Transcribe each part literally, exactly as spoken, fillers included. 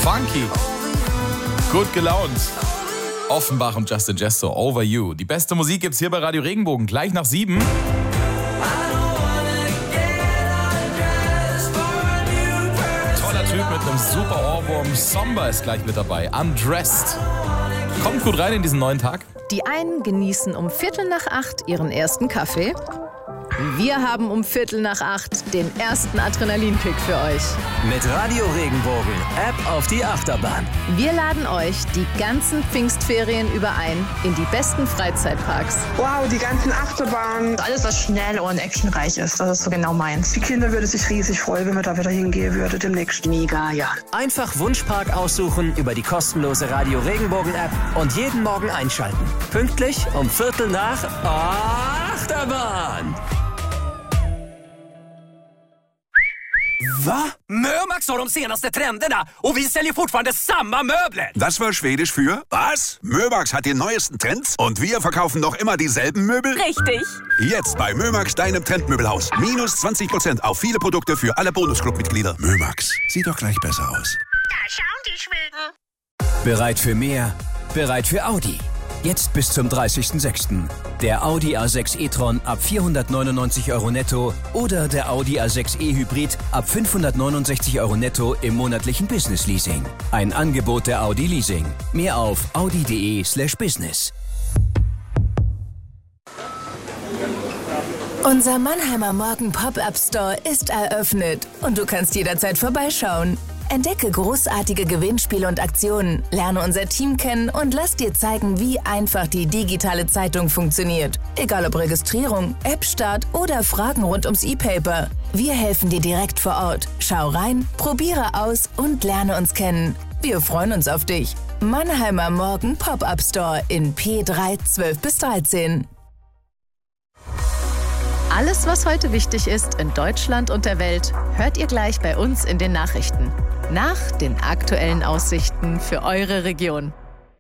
Funky. Gut gelaunt. Offenbach und Justin Jesto, Over You. Die beste Musik gibt's hier bei Radio Regenbogen. Gleich nach sieben. Toller Typ mit einem super Ohrwurm. Somber ist gleich mit dabei. Undressed. Kommt gut rein in diesen neuen Tag. Die einen genießen um Viertel nach acht ihren ersten Kaffee. Wir haben um Viertel nach acht den ersten Adrenalinkick für euch. Mit Radio Regenbogen, App auf die Achterbahn. Wir laden euch die ganzen Pfingstferien über ein in die besten Freizeitparks. Wow, die ganzen Achterbahnen. Alles, was schnell und actionreich ist, das ist so genau meins. Die Kinder würden sich riesig freuen, wenn wir da wieder hingehen würden demnächst. Mega, ja. Einfach Wunschpark aussuchen über die kostenlose Radio Regenbogen App und jeden Morgen einschalten. Pünktlich um Viertel nach Achterbahn. Va? Mömax har de senaste trenderna och vi säljer fortfarande samma möbler. Das war Schwedisch für was? Mömax hat die neuesten Trends und wir verkaufen noch immer dieselben Möbel? Richtig. Jetzt bei Mömax, deinem Trendmöbelhaus. Minus zwanzig Prozent auf viele Produkte für alle Bonusclub-Mitglieder. Mömax, sieht doch gleich besser aus. Da schauen die Schweden. Bereit für mehr? Bereit für Audi. Jetzt bis zum dreißigsten sechsten Der Audi A sechs e-tron ab vierhundertneunundneunzig Euro netto oder der Audi A sechs e-Hybrid ab fünfhundertneunundsechzig Euro netto im monatlichen Business-Leasing. Ein Angebot der Audi Leasing. Mehr auf audi.de slash business. Unser Mannheimer Morgen Pop-Up Store ist eröffnet und du kannst jederzeit vorbeischauen. Entdecke großartige Gewinnspiele und Aktionen, lerne unser Team kennen und lass dir zeigen, wie einfach die digitale Zeitung funktioniert. Egal ob Registrierung, App-Start oder Fragen rund ums E-Paper. Wir helfen dir direkt vor Ort. Schau rein, probiere aus und lerne uns kennen. Wir freuen uns auf dich. Mannheimer Morgen Pop-Up Store in P drei zwölf bis dreizehn. Alles, was heute wichtig ist in Deutschland und der Welt, hört ihr gleich bei uns in den Nachrichten. Nach den aktuellen Aussichten für eure Region.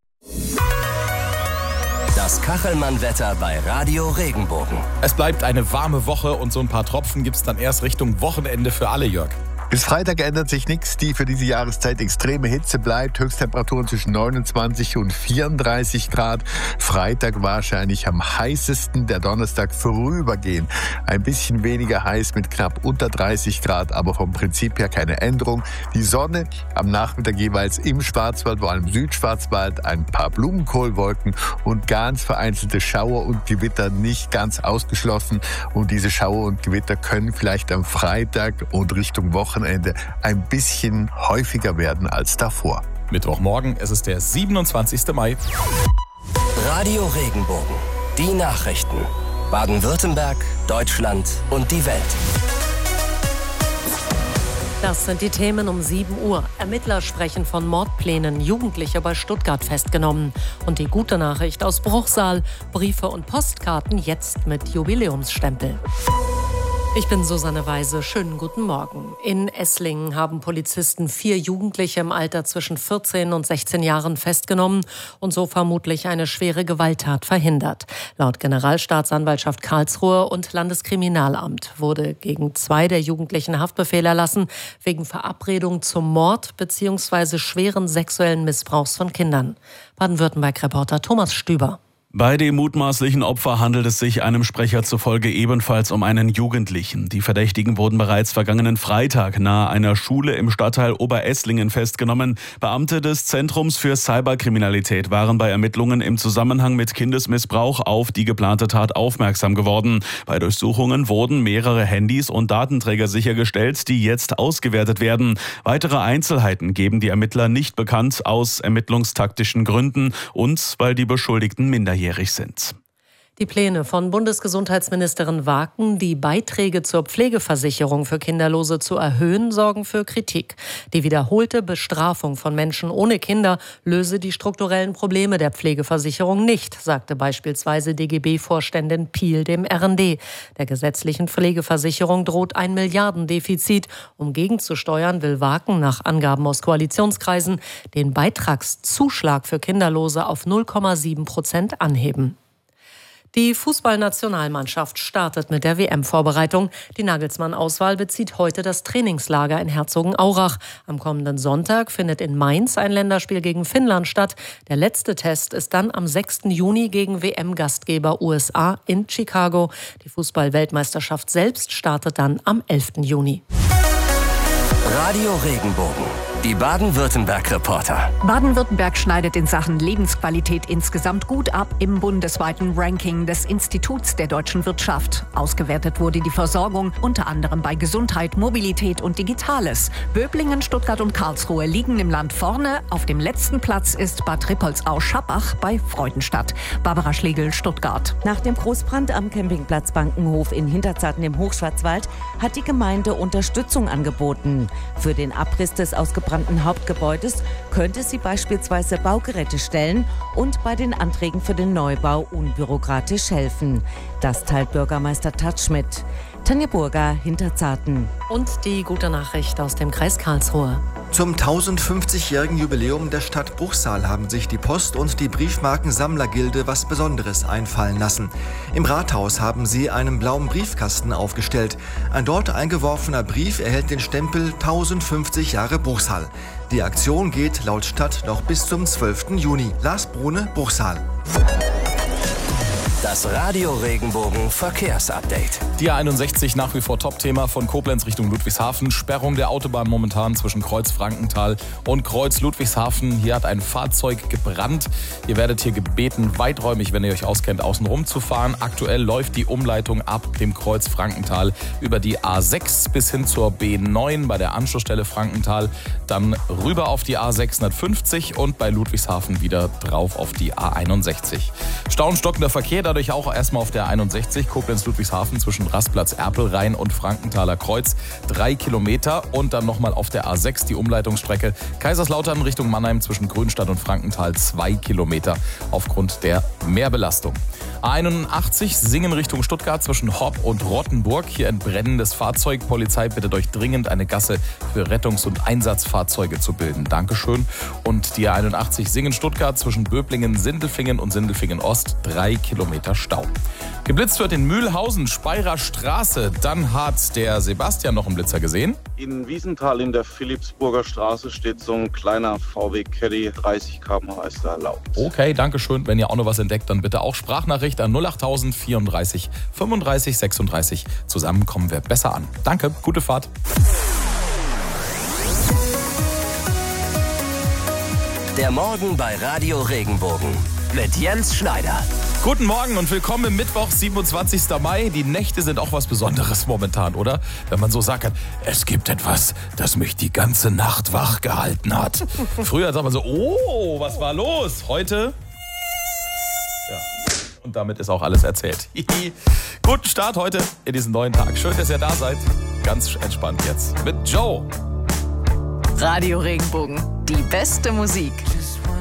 Das Kachelmann-Wetter bei Radio Regenbogen. Es bleibt eine warme Woche und so ein paar Tropfen gibt's dann erst Richtung Wochenende für alle, Jörg. Bis Freitag ändert sich nichts. Die für diese Jahreszeit extreme Hitze bleibt. Höchsttemperaturen zwischen neunundzwanzig und vierunddreißig Grad. Freitag wahrscheinlich am heißesten. Der Donnerstag vorübergehend ein bisschen weniger heiß mit knapp unter dreißig Grad, aber vom Prinzip her keine Änderung. Die Sonne am Nachmittag jeweils im Schwarzwald, vor allem Südschwarzwald, ein paar Blumenkohlwolken und ganz vereinzelte Schauer und Gewitter nicht ganz ausgeschlossen. Und diese Schauer und Gewitter können vielleicht am Freitag und Richtung Woche ein bisschen häufiger werden als davor. Mittwochmorgen, es ist der siebenundzwanzigsten Mai. Radio Regenbogen. Die Nachrichten. Baden-Württemberg, Deutschland und die Welt. Das sind die Themen um sieben Uhr. Ermittler sprechen von Mordplänen, Jugendliche bei Stuttgart festgenommen. Und die gute Nachricht aus Bruchsal, Briefe und Postkarten jetzt mit Jubiläumsstempel. Ich bin Susanne Weise. Schönen guten Morgen. In Esslingen haben Polizisten vier Jugendliche im Alter zwischen vierzehn und sechzehn Jahren festgenommen und so vermutlich eine schwere Gewalttat verhindert. Laut Generalstaatsanwaltschaft Karlsruhe und Landeskriminalamt wurde gegen zwei der Jugendlichen Haftbefehl erlassen wegen Verabredung zum Mord bzw. schweren sexuellen Missbrauchs von Kindern. Baden-Württemberg-Reporter Thomas Stüber. Bei dem mutmaßlichen Opfer handelt es sich einem Sprecher zufolge ebenfalls um einen Jugendlichen. Die Verdächtigen wurden bereits vergangenen Freitag nahe einer Schule im Stadtteil Oberesslingen festgenommen. Beamte des Zentrums für Cyberkriminalität waren bei Ermittlungen im Zusammenhang mit Kindesmissbrauch auf die geplante Tat aufmerksam geworden. Bei Durchsuchungen wurden mehrere Handys und Datenträger sichergestellt, die jetzt ausgewertet werden. Weitere Einzelheiten geben die Ermittler nicht bekannt aus ermittlungstaktischen Gründen und weil die Beschuldigten minderjährig sind. Die Pläne von Bundesgesundheitsministerin Waken, die Beiträge zur Pflegeversicherung für Kinderlose zu erhöhen, sorgen für Kritik. Die wiederholte Bestrafung von Menschen ohne Kinder löse die strukturellen Probleme der Pflegeversicherung nicht, sagte beispielsweise D G B-Vorständin Piel dem R N D. Der gesetzlichen Pflegeversicherung droht ein Milliardendefizit. Um gegenzusteuern, will Waken nach Angaben aus Koalitionskreisen den Beitragszuschlag für Kinderlose auf null Komma sieben Prozent anheben. Die Fußballnationalmannschaft startet mit der W M-Vorbereitung. Die Nagelsmann-Auswahl bezieht heute das Trainingslager in Herzogenaurach. Am kommenden Sonntag findet in Mainz ein Länderspiel gegen Finnland statt. Der letzte Test ist dann am sechsten Juni gegen W M-Gastgeber U S A in Chicago. Die Fußball-Weltmeisterschaft selbst startet dann am elften Juni. Radio Regenbogen, die Baden-Württemberg-Reporter. Baden-Württemberg schneidet in Sachen Lebensqualität insgesamt gut ab im bundesweiten Ranking des Instituts der deutschen Wirtschaft. Ausgewertet wurde die Versorgung unter anderem bei Gesundheit, Mobilität und Digitales. Böblingen, Stuttgart und Karlsruhe liegen im Land vorne. Auf dem letzten Platz ist Bad Rippoldsau-Schappach bei Freudenstadt. Barbara Schlegel, Stuttgart. Nach dem Großbrand am Campingplatz Bankenhof in Hinterzarten im Hochschwarzwald hat die Gemeinde Unterstützung angeboten. Für den Abriss des ausgebrannten Hauptgebäudes könnte sie beispielsweise Baugeräte stellen und bei den Anträgen für den Neubau unbürokratisch helfen. Das teilt Bürgermeister Tatsch mit. Tanja Burger, Hinterzarten. Und die gute Nachricht aus dem Kreis Karlsruhe. Zum tausendfünfzigjährigen Jubiläum der Stadt Bruchsal haben sich die Post- und die Briefmarkensammlergilde was Besonderes einfallen lassen. Im Rathaus haben sie einen blauen Briefkasten aufgestellt. Ein dort eingeworfener Brief erhält den Stempel tausendfünfzig Jahre Bruchsal. Die Aktion geht laut Stadt noch bis zum zwölften Juni. Lars Brune, Bruchsal. Das Radio Regenbogen Verkehrsupdate. Die A einundsechzig nach wie vor Top-Thema von Koblenz Richtung Ludwigshafen. Sperrung der Autobahn momentan zwischen Kreuz Frankenthal und Kreuz Ludwigshafen. Hier hat ein Fahrzeug gebrannt. Ihr werdet hier gebeten, weiträumig, wenn ihr euch auskennt, außen rum zu fahren. Aktuell läuft die Umleitung ab dem Kreuz Frankenthal über die A sechs bis hin zur B neun bei der Anschlussstelle Frankenthal. Dann rüber auf die A sechshundertfünfzig und bei Ludwigshafen wieder drauf auf die A einundsechzig. Stau und stockender Verkehr, dadurch auch erstmal auf der einundsechzig, Koblenz-Ludwigshafen zwischen Rastplatz Erpelrhein und Frankenthaler Kreuz, drei Kilometer. Und dann nochmal auf der A sechs die Umleitungsstrecke Kaiserslautern Richtung Mannheim zwischen Grünstadt und Frankenthal, zwei Kilometer aufgrund der Mehrbelastung. A einundachtzig Singen Richtung Stuttgart zwischen Hopp und Rottenburg. Hier ein brennendes Fahrzeug. Polizei bittet euch dringend, eine Gasse für Rettungs- und Einsatzfahrzeuge zu bilden. Dankeschön. Und die A einundachtzig Singen Stuttgart zwischen Böblingen, Sindelfingen und Sindelfingen Ost, drei Kilometer Stau. Geblitzt wird in Mühlhausen, Speyerer Straße. Dann hat der Sebastian noch einen Blitzer gesehen. In Wiesenthal in der Philippsburger Straße steht so ein kleiner V W Caddy, dreißig Kilometer pro Stunde ist da erlaubt. Okay, danke schön. Wenn ihr auch noch was entdeckt, dann bitte auch Sprachnachricht an null acht null vierunddreißig fünfunddreißig sechsunddreißig. Zusammen kommen wir besser an. Danke, gute Fahrt. Der Morgen bei Radio Regenbogen mit Jens Schneider. Guten Morgen und willkommen im Mittwoch, siebenundzwanzigsten Mai. Die Nächte sind auch was Besonderes momentan, oder? Wenn man so sagt, es gibt etwas, das mich die ganze Nacht wach gehalten hat. Früher sagt man so, oh, was war los? Heute? Ja. Und damit ist auch alles erzählt. Guten Start heute in diesen neuen Tag. Schön, dass ihr da seid. Ganz entspannt jetzt mit Joe. Radio Regenbogen, die beste Musik.